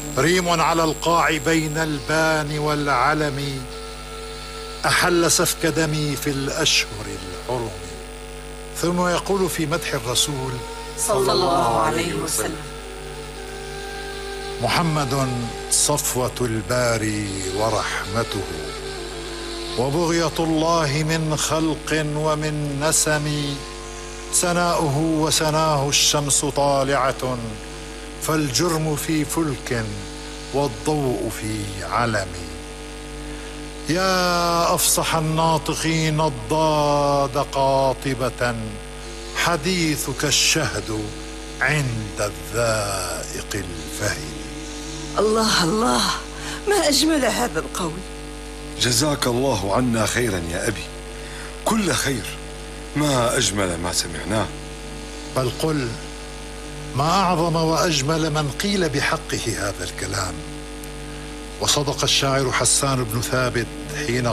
ريم على القاع بين البان والعلم، أحل سفك دمي في الأشهر الحرم. ثم يقول في مدح الرسول صلى الله عليه وسلم: محمد صفوة الباري ورحمته، وبغية الله من خلق ومن نسم. سناؤه وسناه الشمس طالعة، فالجرم في فلك والضوء في علم. يا أفصح الناطقين الضاد قاطبة، حديثك الشهد عند الذائق الفهم. الله الله، ما أجمل هذا القول. جزاك الله عنا خيرا يا أبي، كل خير، ما أجمل ما سمعناه. بل قل ما أعظم وأجمل من قيل بحقه هذا الكلام. وصدق الشاعر حسان بن ثابت حين